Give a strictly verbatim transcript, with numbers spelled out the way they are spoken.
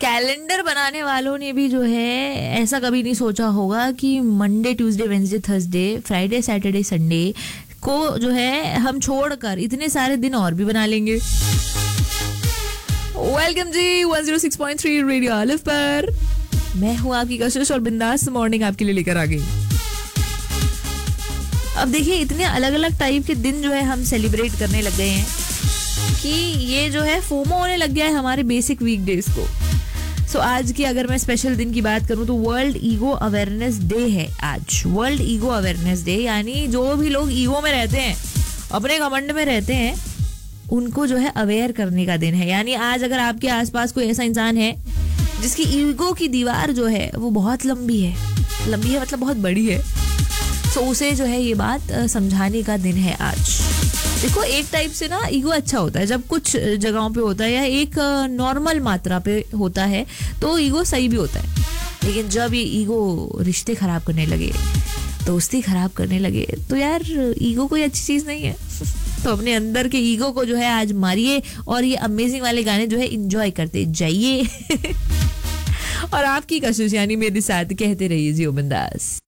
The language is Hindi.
कैलेंडर बनाने वालों ने भी जो है ऐसा कभी नहीं सोचा होगा कि Monday Tuesday Wednesday Thursday Friday Saturday Sunday को जो है हम छोड़कर इतने सारे दिन और भी बना लेंगे। वेलकम जी one zero six point three radio olive पर मैं हूं आपकी कशिश और बिंदास मॉर्निंग आपके लिए लेकर आ गई। अब देखिए इतने अलग अलग टाइप के दिन जो है हम सेलिब्रेट करने लग गए हैं कि ये जो है फोमो होने लग गया है हमारे बेसिक वीकडेज को। सो so, आज की अगर मैं स्पेशल दिन की बात करूं तो वर्ल्ड ईगो अवेयरनेस डे है आज। वर्ल्ड ईगो अवेयरनेस डे यानी जो भी लोग ईगो में रहते हैं, अपने घमंड में रहते हैं, उनको जो है अवेयर करने का दिन है। यानी आज अगर आपके आसपास कोई ऐसा इंसान है जिसकी ईगो की दीवार जो है वो बहुत लंबी है, लंबी है मतलब बहुत बड़ी है, तो उसे जो है ये बात समझाने का दिन है आज। देखो एक टाइप से ना ईगो अच्छा होता है जब कुछ जगहों पे होता है या एक नॉर्मल मात्रा पे होता है तो ईगो सही भी होता है। लेकिन जब ये ईगो रिश्ते खराब करने लगे, दोस्ती खराब करने लगे, तो यार ईगो कोई अच्छी चीज नहीं है। तो अपने अंदर के ईगो को जो है आज मारिए और ये अमेजिंग वाले गाने जो है एंजॉय करते जाइए। और आपकी कशिश यानी मेरे साथ कहते रहिए जियो बिंदास।